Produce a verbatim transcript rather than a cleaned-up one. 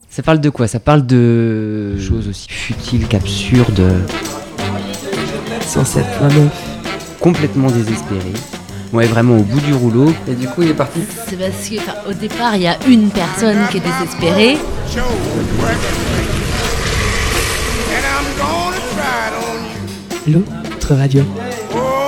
Ça parle de quoi? Ça parle de choses aussi futiles qu'absurdes. cent sept point neuf. Complètement désespéré. Ouais, vraiment au bout du rouleau. Et du coup, il est parti. C'est parce que, enfin, au départ, il y a une personne qui est désespérée. L'autre radio.